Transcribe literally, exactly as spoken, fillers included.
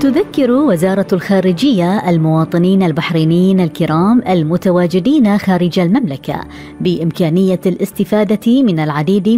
تذكر وزارة الخارجية المواطنين البحرينيين الكرام المتواجدين خارج المملكة بإمكانية الاستفادة من العديد